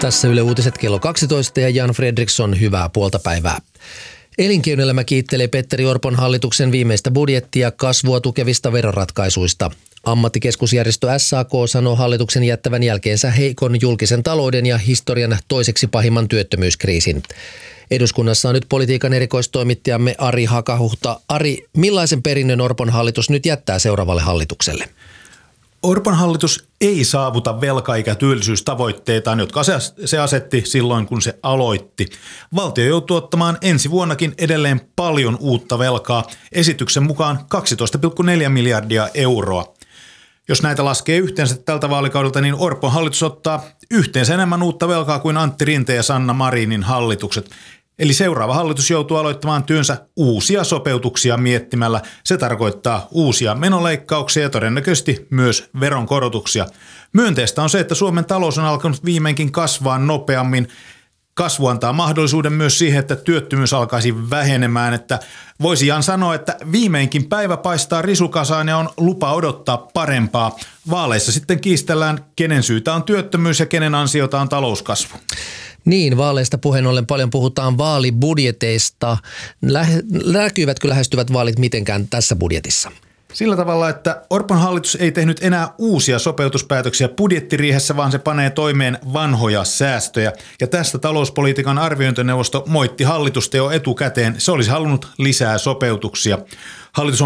Tässä Yle Uutiset kello 12 ja Jan Fredriksson, hyvää puolta päivää. Elinkeinoelämä kiittelee Petteri Orpon hallituksen viimeistä budjettia kasvua tukevista veroratkaisuista. Ammattikeskusjärjestö SAK sanoo hallituksen jättävän jälkeensä heikon julkisen talouden ja historian toiseksi pahimman työttömyyskriisin. Eduskunnassa on nyt politiikan erikoistoimittajamme Ari Hakahuhta. Ari, millaisen perinnön Orpon hallitus nyt jättää seuraavalle hallitukselle? Orpon hallitus ei saavuta velka- eikä työllisyystavoitteitaan, jotka se asetti silloin, kun se aloitti. Valtio joutuu ottamaan ensi vuonnakin edelleen paljon uutta velkaa, esityksen mukaan 12,4 miljardia euroa. Jos näitä laskee yhteensä tältä vaalikaudelta, niin Orpon hallitus ottaa yhteensä enemmän uutta velkaa kuin Antti Rinteen ja Sanna Marinin hallitukset. Eli seuraava hallitus joutuu aloittamaan työnsä uusia sopeutuksia miettimällä. Se tarkoittaa uusia menoleikkauksia ja todennäköisesti myös veronkorotuksia. Myönteistä on se, että Suomen talous on alkanut viimeinkin kasvaa nopeammin. Kasvu antaa mahdollisuuden myös siihen, että työttömyys alkaisi vähenemään. Että voisihan sanoa, että viimeinkin päivä paistaa risukasaan ja on lupa odottaa parempaa. Vaaleissa sitten kiistellään, kenen syytä on työttömyys ja kenen ansiota on talouskasvu. Niin, vaaleista puheen ollen paljon puhutaan vaalibudjeteista. Näkyvätkö lähestyvät vaalit mitenkään tässä budjetissa? Sillä tavalla, että Orpon hallitus ei tehnyt enää uusia sopeutuspäätöksiä budjettiriihessä, vaan se panee toimeen vanhoja säästöjä. Ja tästä talouspolitiikan arviointineuvosto moitti hallitusta jo etukäteen. Se olisi halunnut lisää sopeutuksia. Hallitus on